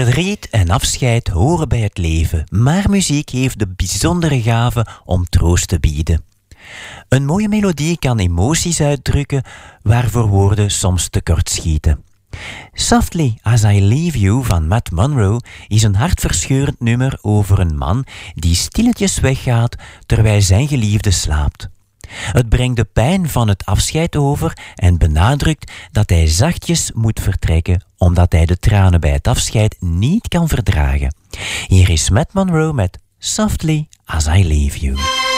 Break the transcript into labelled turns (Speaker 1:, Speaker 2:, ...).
Speaker 1: Verdriet en afscheid horen bij het leven, maar muziek heeft de bijzondere gave om troost te bieden. Een mooie melodie kan emoties uitdrukken waarvoor woorden soms tekort schieten. Softly As I Leave You van Matt Monro is een hartverscheurend nummer over een man die stilletjes weggaat terwijl zijn geliefde slaapt. Het brengt de pijn van het afscheid over en benadrukt dat hij zachtjes moet vertrekken omdat hij de tranen bij het afscheid niet kan verdragen. Hier is Matt Monro met Softly As I Leave You.